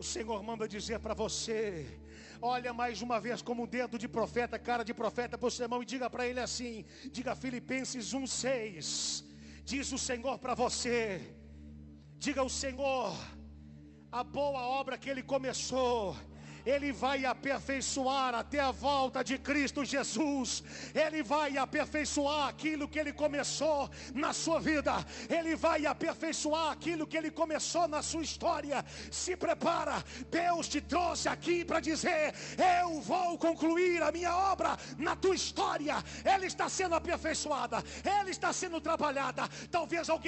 Senhor manda dizer para você: olha mais uma vez como um dedo de profeta, cara de profeta para o seu irmão, e diga para ele assim, diga Filipenses 1:6, diz o Senhor para você, diga o Senhor, a boa obra que Ele começou, Ele vai aperfeiçoar até a volta de Cristo Jesus. Ele vai aperfeiçoar aquilo que Ele começou na sua vida. Ele vai aperfeiçoar aquilo que Ele começou na sua história. Se prepara, Deus te trouxe aqui para dizer: eu vou concluir a minha obra na tua história. Ela está sendo aperfeiçoada, ela está sendo trabalhada. Talvez alguém